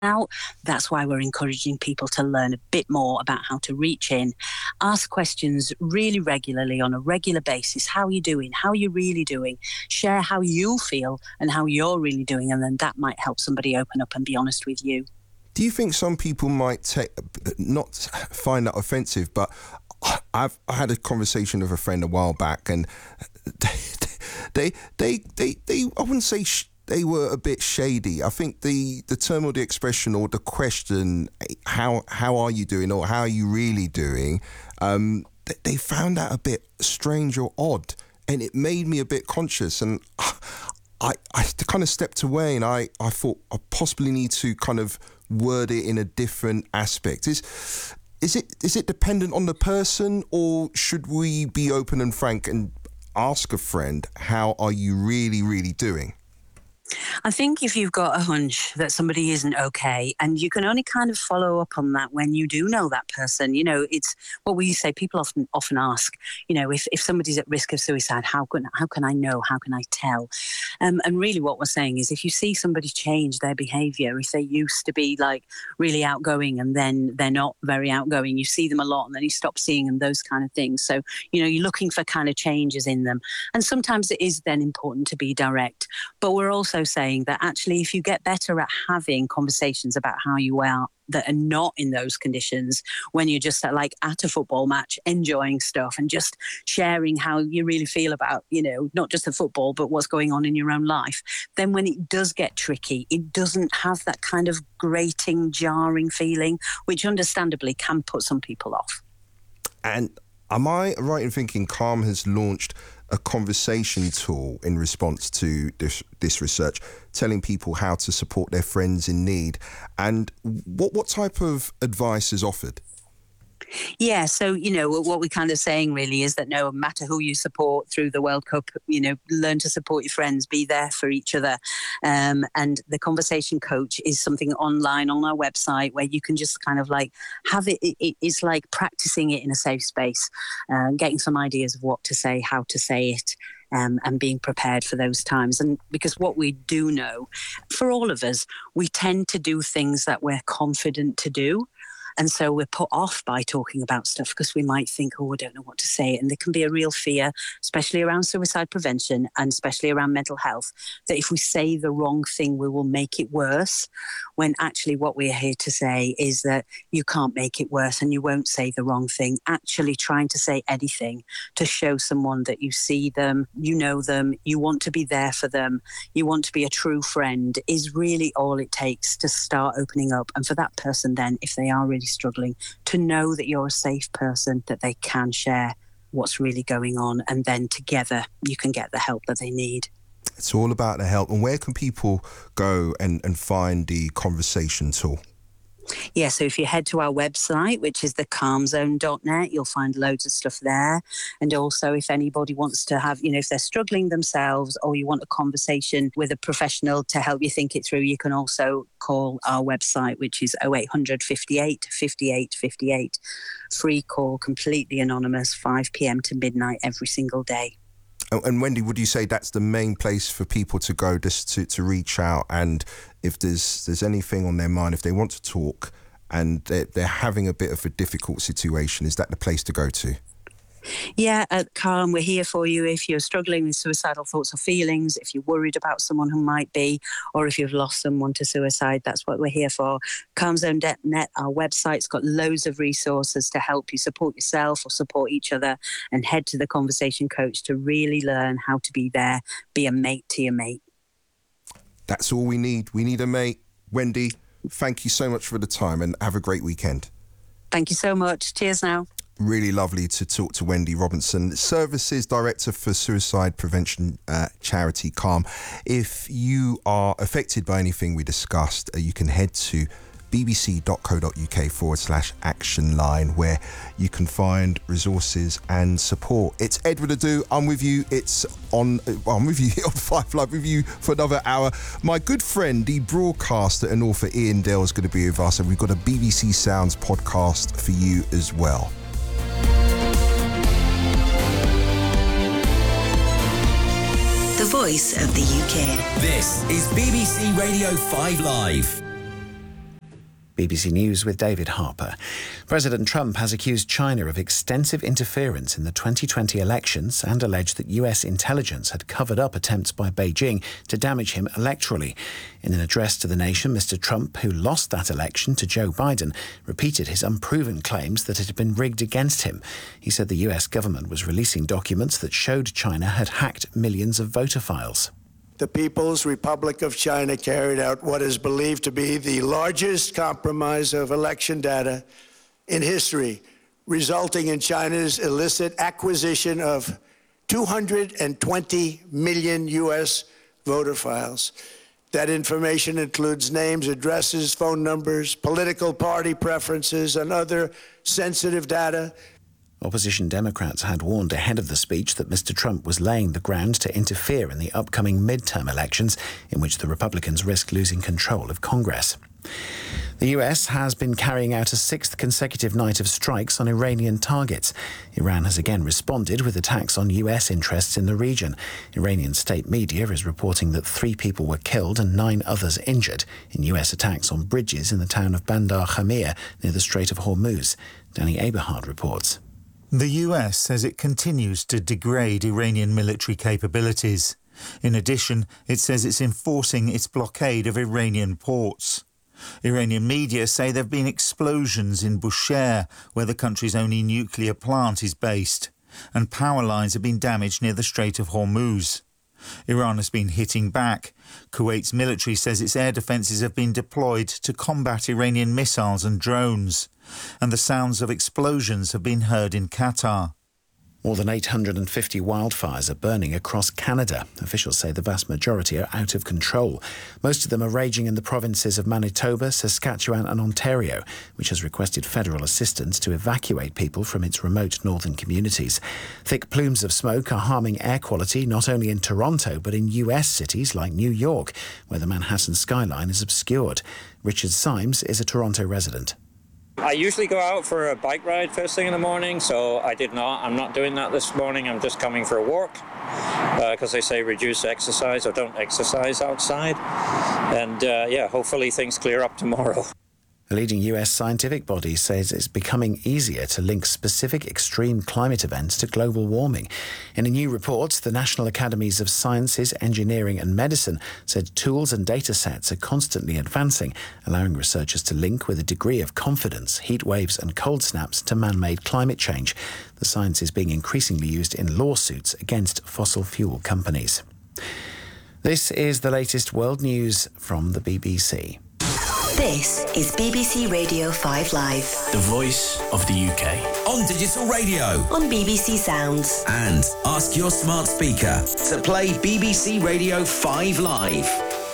out. That's why we're encouraging people to learn a bit more about how to reach in, ask questions really regularly on a regular basis. How are you doing? How are you really doing? Share how you feel and how you're really doing, and then that might help somebody open up and be honest with you. Do you think some people might not find that offensive, but I had a conversation with a friend a while back, and they I wouldn't say they were a bit shady. I think the term or the expression or the question, how are you doing, or how are you really doing, they found that a bit strange or odd, and it made me a bit conscious, and I kind of stepped away, and I thought I possibly need to kind of word it in a different aspect. Is it dependent on the person, or should we be open and frank and ask a friend, how are you really, really doing? I think if you've got a hunch that somebody isn't okay, and you can only kind of follow up on that when you do know that person, it's what we say. People often ask, if somebody's at risk of suicide, how can I know? How can I tell? And really what we're saying is, if you see somebody change their behaviour, if they used to be like really outgoing and then they're not very outgoing, you see them a lot and then you stop seeing them, those kind of things. So, you're looking for kind of changes in them. And sometimes it is then important to be direct. But we're also saying that actually, if you get better at having conversations about how you are that are not in those conditions, when you're just at a football match, enjoying stuff and just sharing how you really feel about, not just the football, but what's going on in your own life, then when it does get tricky, it doesn't have that kind of grating, jarring feeling, which understandably can put some people off. And am I right in thinking Calm has launched a conversation tool in response to this research, telling people how to support their friends in need? And what type of advice is offered? Yeah, so, what we're kind of saying really is that no matter who you support through the World Cup, learn to support your friends, be there for each other. And the Conversation Coach is something online on our website where you can just kind of have it. It's like practicing it in a safe space, getting some ideas of what to say, how to say it. And being prepared for those times. And because what we do know, for all of us, we tend to do things that we're confident to do. And so we're put off by talking about stuff because we might think, I don't know what to say. And there can be a real fear, especially around suicide prevention and especially around mental health, that if we say the wrong thing, we will make it worse. When actually what we're here to say is that you can't make it worse and you won't say the wrong thing. Actually trying to say anything to show someone that you see them, you know them, you want to be there for them, you want to be a true friend is really all it takes to start opening up. And for that person then, if they are really struggling, to know that you're a safe person, that they can share what's really going on, and then together you can get the help that they need. It's all about the help. And where can people go and find the conversation tool? Yeah, so if you head to our website, which is thecalmzone.net, you'll find loads of stuff there. And also if anybody wants to have, if they're struggling themselves or you want a conversation with a professional to help you think it through, you can also call our website, which is 0800 58 58 58. Free call, completely anonymous, 5 p.m. to midnight every single day. And Wendy, would you say that's the main place for people to go, just to reach out? And if there's anything on their mind, if they want to talk and they're having a bit of a difficult situation, is that the place to go to? Yeah, at Calm, we're here for you if you're struggling with suicidal thoughts or feelings, if you're worried about someone who might be, or if you've lost someone to suicide. That's what we're here for. Calmzone.net, our website's got loads of resources to help you support yourself or support each other, and head to the Conversation Coach to really learn how to be there, be a mate to your mate. That's all we need. We need a mate. Wendy, thank you so much for the time and have a great weekend. Thank you so much. Cheers now. Really lovely to talk to Wendy Robinson, Services Director for Suicide Prevention charity Calm. If you are affected by anything we discussed, you can head to bbc.co.uk/action line, where you can find resources and support. It's Edward Adu. I'm with you. I'm with you on 5 Live, with you for another hour. My good friend, the broadcaster and author Ian Dale, is going to be with us, and we've got a BBC Sounds podcast for you as well. The voice of the UK. This is BBC Radio 5 Live. BBC News with David Harper. President Trump has accused China of extensive interference in the 2020 elections and alleged that US intelligence had covered up attempts by Beijing to damage him electorally. In an address to the nation, Mr. Trump, who lost that election to Joe Biden, repeated his unproven claims that it had been rigged against him. He said the US government was releasing documents that showed China had hacked millions of voter files. The People's Republic of China carried out what is believed to be the largest compromise of election data in history, resulting in China's illicit acquisition of 220 million U.S. voter files. That information includes names, addresses, phone numbers, political party preferences, and other sensitive data. Opposition Democrats had warned ahead of the speech that Mr. Trump was laying the ground to interfere in the upcoming midterm elections, in which the Republicans risk losing control of Congress. The US has been carrying out a sixth consecutive night of strikes on Iranian targets. Iran has again responded with attacks on US interests in the region. Iranian state media is reporting that 3 people were killed and 9 others injured in US attacks on bridges in the town of Bandar Khamir near the Strait of Hormuz. Danny Aberhard reports. The US says it continues to degrade Iranian military capabilities. In addition, it says it's enforcing its blockade of Iranian ports. Iranian media say there have been explosions in Bushehr, where the country's only nuclear plant is based, and power lines have been damaged near the Strait of Hormuz. Iran has been hitting back. Kuwait's military says its air defences have been deployed to combat Iranian missiles and drones. And the sounds of explosions have been heard in Qatar. More than 850 wildfires are burning across Canada. Officials say the vast majority are out of control. Most of them are raging in the provinces of Manitoba, Saskatchewan and Ontario, which has requested federal assistance to evacuate people from its remote northern communities. Thick plumes of smoke are harming air quality not only in Toronto but in US cities like New York, where the Manhattan skyline is obscured. Richard Symes is a Toronto resident. I usually go out for a bike ride first thing in the morning, so I'm not doing that this morning. I'm just coming for a walk because they say reduce exercise or don't exercise outside. And hopefully things clear up tomorrow. A leading US scientific body says it's becoming easier to link specific extreme climate events to global warming. In a new report, the National Academies of Sciences, Engineering and Medicine said tools and data sets are constantly advancing, allowing researchers to link with a degree of confidence heat waves and cold snaps to man-made climate change. The science is being increasingly used in lawsuits against fossil fuel companies. This is the latest world news from the BBC. This is BBC Radio 5 Live. The voice of the UK. On digital radio. On BBC Sounds. And ask your smart speaker to play BBC Radio 5 Live.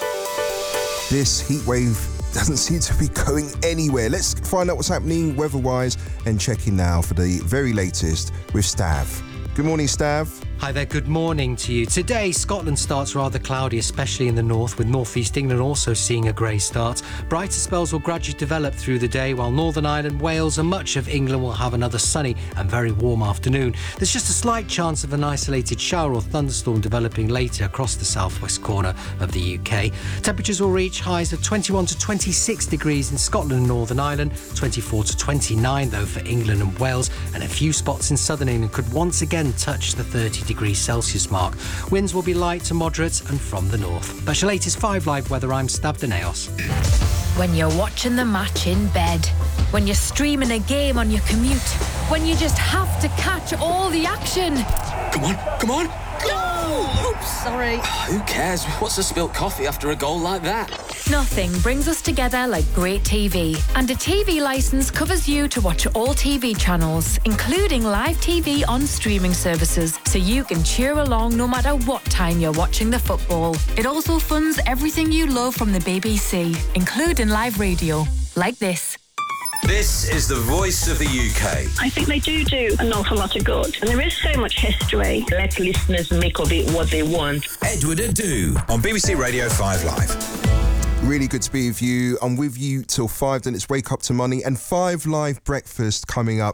This heatwave doesn't seem to be going anywhere. Let's find out what's happening weather-wise and check in now for the very latest with Stav. Good morning, Stav. Hi there, good morning to you. Today, Scotland starts rather cloudy, especially in the north, with North East England also seeing a grey start. Brighter spells will gradually develop through the day, while Northern Ireland, Wales and much of England will have another sunny and very warm afternoon. There's just a slight chance of an isolated shower or thunderstorm developing later across the southwest corner of the UK. Temperatures will reach highs of 21 to 26 degrees in Scotland and Northern Ireland, 24 to 29 though for England and Wales, and a few spots in southern England could once again touch the 30-degree Celsius mark. Winds will be light to moderate and from the north. That's your latest 5 Live weather. I'm Stav Deneos. When you're watching the match in bed, when you're streaming a game on your commute, when you just have to catch all the action. Come on. Goal! Oops, sorry. Who cares? What's the spilt coffee after a goal like that? Nothing brings us together like great TV. And a TV licence covers you to watch all TV channels, including live TV on streaming services, so you can cheer along no matter what time you're watching the football. It also funds everything you love from the BBC, including live radio, like this. This is the voice of the UK. I think they do an awful lot of good. And there is so much history. Let listeners make of it what they want. Edward Adu on BBC Radio 5 Live. Really good to be with you. I'm with you till 5, then it's Wake Up to Money and 5 Live Breakfast coming up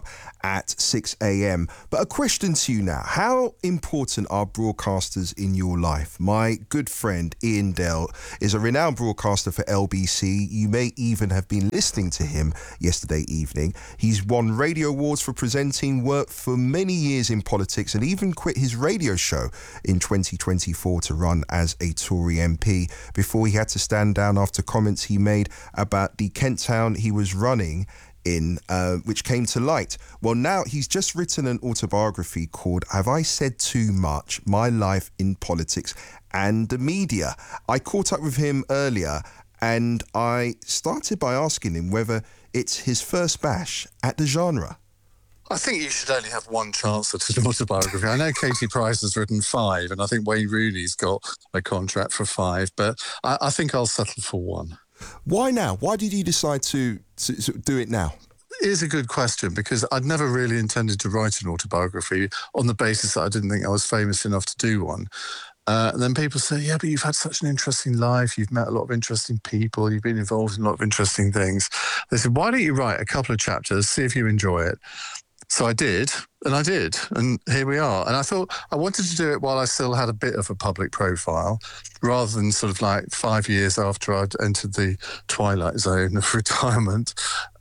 at 6 a.m. But a question to you now. How important are broadcasters in your life? My good friend Ian Dell is a renowned broadcaster for LBC. You may even have been listening to him yesterday evening. He's won radio awards for presenting, worked for many years in politics, and even quit his radio show in 2024 to run as a Tory MP before he had to stand down after comments he made about the Kent town he was running in, which came to light. Well, now he's just written an autobiography called Have I Said Too Much? My Life in Politics and the Media. I caught up with him earlier and I started by asking him whether it's his first bash at the genre. I think you should only have one chance at an autobiography. I know Katie Price has written 5, and I think Wayne Rooney's got a contract for 5, but I think I'll settle for 1. Why now? Why did you decide to do it now? It is a good question, because I'd never really intended to write an autobiography on the basis that I didn't think I was famous enough to do one. And then people say, yeah, but you've had such an interesting life. You've met a lot of interesting people. You've been involved in a lot of interesting things. They said, why don't you write a couple of chapters, see if you enjoy it? So I did, and here we are. And I thought I wanted to do it while I still had a bit of a public profile, rather than sort of like 5 years after I'd entered the twilight zone of retirement.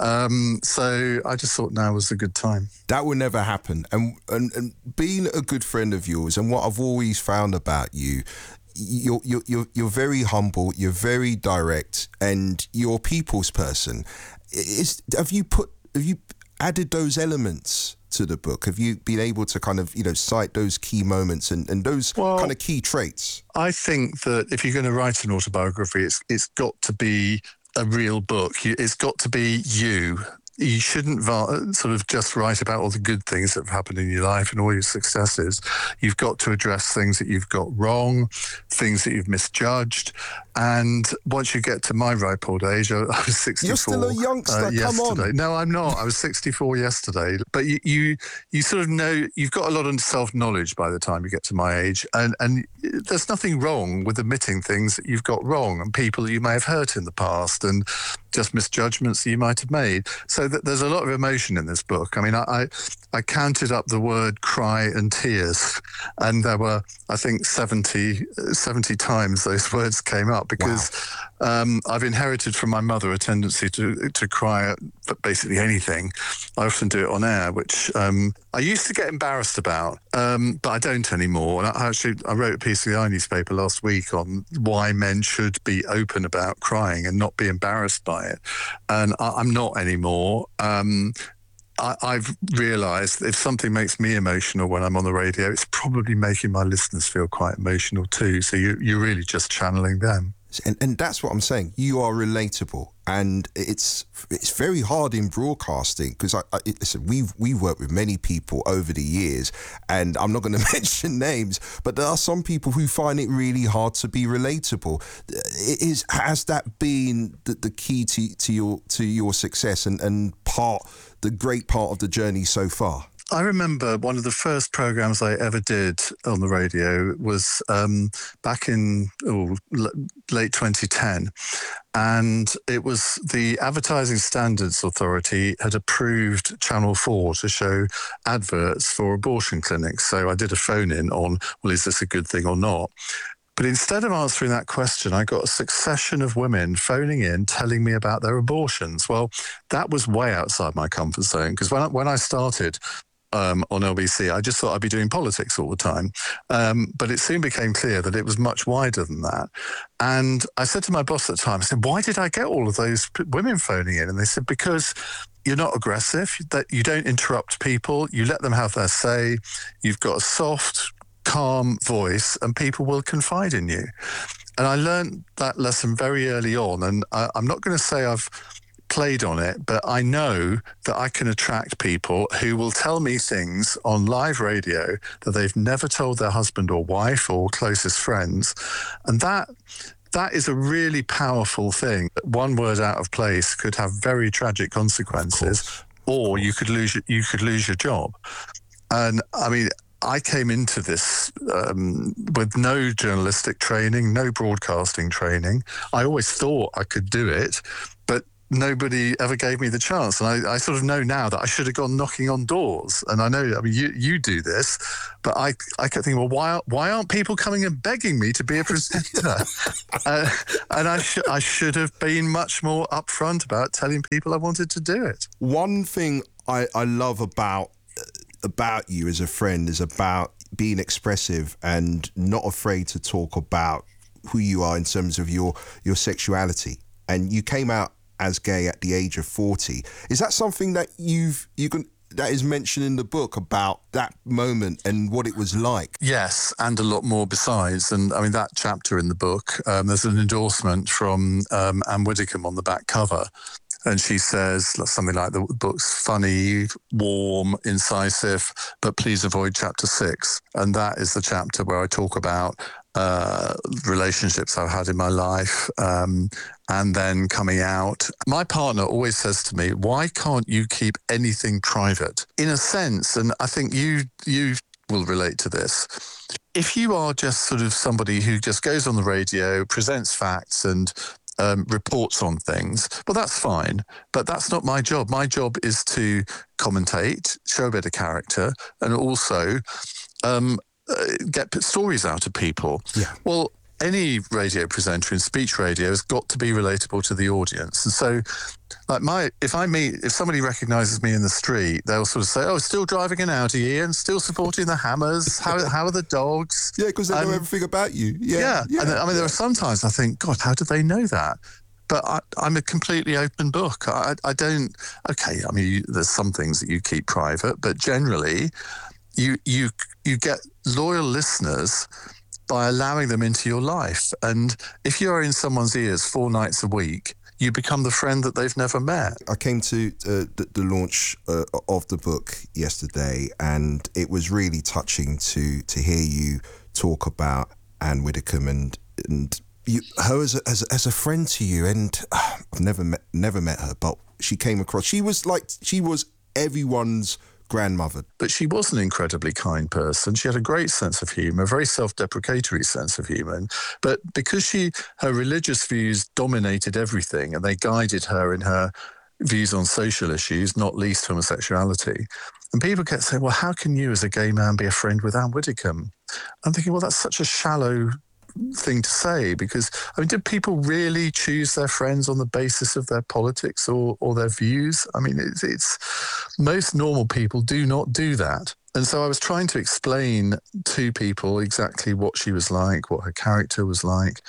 So I just thought now was a good time. That would never happen. And being a good friend of yours, and what I've always found about you, you're very humble, you're very direct, and you're a people's person. Have you added those elements to the book? Have you been able to kind of, cite those key moments and those kind of key traits? I think that if you're going to write an autobiography, it's got to be a real book. It's got to be you. You shouldn't sort of just write about all the good things that have happened in your life and all your successes. You've got to address things that you've got wrong, things that you've misjudged. And once you get to my ripe old age, I was 64. You're still a youngster, come on. No, I'm not. I was 64 yesterday. But you sort of know, you've got a lot of self-knowledge by the time you get to my age. And there's nothing wrong with admitting things that you've got wrong and people you may have hurt in the past and just misjudgments that you might have made. So that there's a lot of emotion in this book. I mean, I counted up the word cry and tears, and there were, I think, 70 times those words came up, because I've inherited from my mother a tendency to cry at basically anything. I often do it on air, which I used to get embarrassed about, but I don't anymore. And I wrote a piece in the newspaper last week on why men should be open about crying and not be embarrassed by it. And I'm not anymore. I've realised if something makes me emotional when I'm on the radio, it's probably making my listeners feel quite emotional too. So you're really just channeling them. And that's what I'm saying. You are relatable, and it's very hard in broadcasting, because listen, we've worked with many people over the years, and I'm not going to mention names, but there are some people who find it really hard to be relatable. Has that been the key to your success and the great part of the journey so far? I remember one of the first programs I ever did on the radio was back in late 2010. And it was the Advertising Standards Authority had approved Channel 4 to show adverts for abortion clinics. So I did a phone-in on, well, is this a good thing or not? But instead of answering that question, I got a succession of women phoning in, telling me about their abortions. Well, that was way outside my comfort zone, because when I started on LBC, I just thought I'd be doing politics all the time. But it soon became clear that it was much wider than that. And I said to my boss at the time, I said, why did I get all of those women phoning in? And they said, because you're not aggressive, that you don't interrupt people, you let them have their say, you've got a soft, calm voice, and people will confide in you. And I learned that lesson very early on. And I'm not going to say I've played on it, but I know that I can attract people who will tell me things on live radio that they've never told their husband or wife or closest friends. And that is a really powerful thing. One word out of place could have very tragic consequences, or you could lose your job. And I mean, I came into this with no journalistic training, no broadcasting training. I always thought I could do it, but nobody ever gave me the chance. And I sort of know now that I should have gone knocking on doors. And I know, I mean, you do this, but I kept thinking, well, why aren't people coming and begging me to be a presenter? And I should have been much more upfront about telling people I wanted to do it. One thing I love about you as a friend is about being expressive and not afraid to talk about who you are in terms of your sexuality. And you came out as gay at the age of 40. Is that something that that is mentioned in the book about that moment and what it was like? Yes, and a lot more besides. And I mean, that chapter in the book, there's an endorsement from Anne Widdecombe on the back cover. And she says something like, the book's funny, warm, incisive, but please avoid chapter 6. And that is the chapter where I talk about relationships I've had in my life, and then coming out. My partner always says to me, why can't you keep anything private? In a sense, and I think you will relate to this, if you are just sort of somebody who just goes on the radio, presents facts and reports on things, well, that's fine. But that's not my job. My job is to commentate, show a bit of character, and also get stories out of people. Yeah. Well, any radio presenter in speech radio has got to be relatable to the audience. And so, like if somebody recognises me in the street, they'll sort of say, "Oh, still driving an Audi, Ian, still supporting the Hammers. How are the dogs?" Yeah, because they know everything about you. Yeah. And I mean, there are sometimes I think, God, how do they know that? But I'm a completely open book. I don't. Okay, I mean, there's some things that you keep private, but generally, you get loyal listeners by allowing them into your life. And if you're in someone's ears 4 nights a week, you become the friend that they've never met. I came to the launch of the book yesterday, and it was really touching to hear you talk about Anne Widdecombe and her as a friend to you. And I've never met her, but she came across. She was everyone's grandmother. But she was an incredibly kind person. She had a great sense of humour, a very self-deprecatory sense of humour. But because her religious views dominated everything, and they guided her in her views on social issues, not least homosexuality. And people kept saying, well, how can you as a gay man be a friend with Anne Widdecombe? I'm thinking, well, that's such a shallow thing to say, because I mean, did people really choose their friends on the basis of their politics or their views? I mean, it's most normal people do not do that. And so I was trying to explain to people exactly what she was like, what her character was like.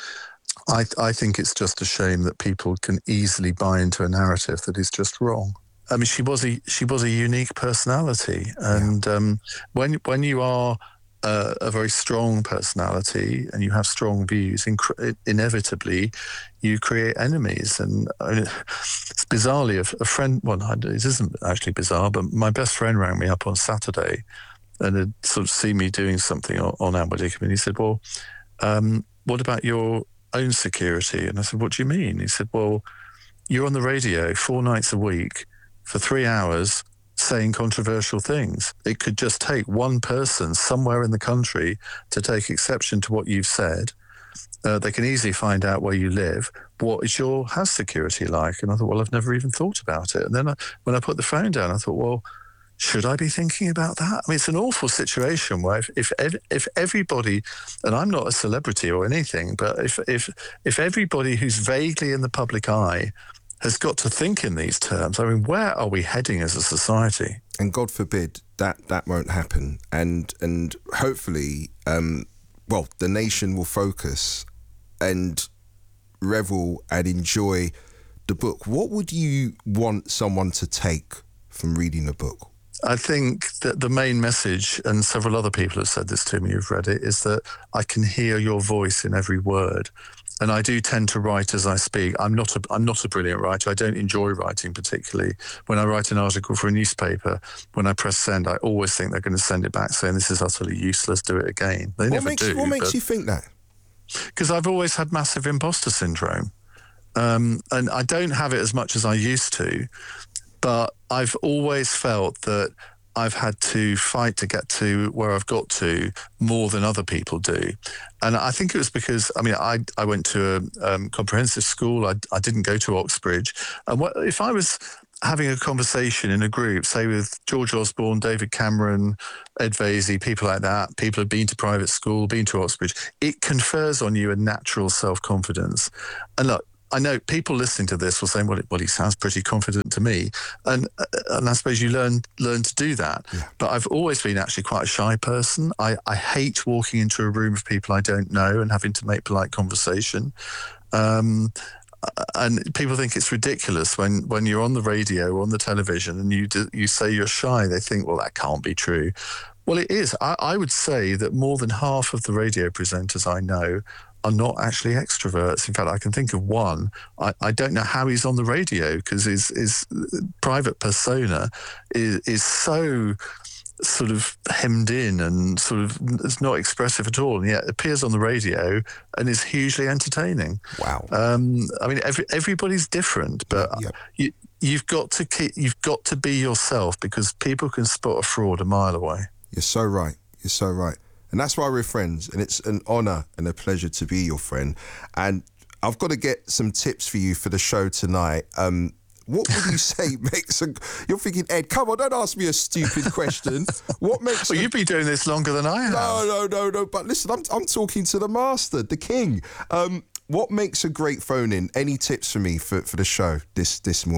I think it's just a shame that people can easily buy into a narrative that is just wrong. I mean, she was a unique personality, and when you are a very strong personality and you have strong views, inevitably you create enemies. And it's bizarrely a friend, well, it isn't actually bizarre, but my best friend rang me up on Saturday and had sort of seen me doing something on Anne Widdecombe, and he said, well, what about your own security? And I said, what do you mean? He said, well, you're on the radio 4 nights a week for 3 hours saying controversial things. It could just take one person somewhere in the country to take exception to what you've said. They can easily find out where you live. What is your house security like? And I thought, well, I've never even thought about it. And then when I put the phone down, I thought, well, should I be thinking about that? I mean, it's an awful situation where if everybody, and I'm not a celebrity or anything, but if everybody who's vaguely in the public eye has got to think in these terms, I mean, where are we heading as a society? And God forbid that won't happen. And hopefully, the nation will focus and revel and enjoy the book. What would you want someone to take from reading the book? I think that the main message, and several other people have said this to me who've read it, is that I can hear your voice in every word. And I do tend to write as I speak. I'm not a brilliant writer. I don't enjoy writing particularly. When I write an article for a newspaper, when I press send, I always think they're going to send it back saying this is utterly useless, do it again. They never do. What makes you think that? Because I've always had massive imposter syndrome. And I don't have it as much as I used to, but I've always felt that I've had to fight to get to where I've got to more than other people do. And I think it was because, I went to a comprehensive school. I didn't go to Oxbridge. And if I was having a conversation in a group, say with George Osborne, David Cameron, Ed Vaizey, people like that, people who've been to private school, been to Oxbridge, it confers on you a natural self-confidence. And look, I know people listening to this will say, well, he sounds pretty confident to me. And I suppose you learn to do that. Yeah. But I've always been actually quite a shy person. I hate walking into a room of people I don't know and having to make polite conversation. And people think it's ridiculous when you're on the radio or on the television and you say you're shy. They think, well, that can't be true. Well, it is. I would say that more than half of the radio presenters I know are not actually extroverts. In fact, I can think of one. I don't know how he's on the radio because his private persona is so sort of hemmed in and sort of is not expressive at all, and yet appears on the radio and is hugely entertaining. Wow. Everybody's different, but you've got to be yourself because people can spot a fraud a mile away. You're so right. You're so right. And that's why we're friends. And it's an honour and a pleasure to be your friend. And I've got to get some tips for you for the show tonight. What would you say makes a... You're thinking, Ed, come on, don't ask me a stupid question. What makes... Well, you've been doing this longer than I have. No. But listen, I'm talking to the master, the king. What makes a great phone-in? Any tips for me for the show this morning?